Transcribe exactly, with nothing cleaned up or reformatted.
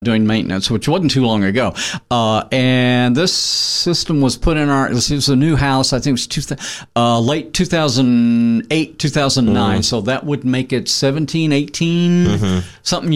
doing maintenance, which wasn't too long ago. Uh, and this system was put in our, it was a new house, I think it was two, uh, late two thousand eight, two thousand nine. Mm-hmm. So that would make it seventeen, eighteen, mm-hmm. something